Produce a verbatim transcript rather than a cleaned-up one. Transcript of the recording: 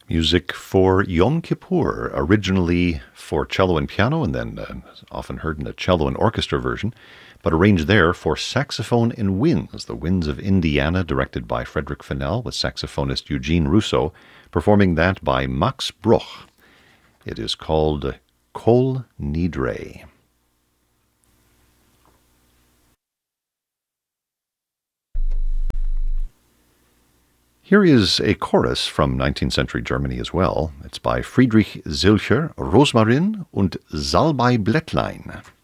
Music for Yom Kippur, originally for cello and piano, and then uh, often heard in a cello and orchestra version, but arranged there for saxophone and winds, The Winds of Indiana, directed by Frederick Fennell, with saxophonist Eugene Russo, performing that by Max Bruch. It is called Kol Nidre. Here is a chorus from nineteenth century Germany as well. It's by Friedrich Zilcher, Rosmarin und Salbeiblättlein.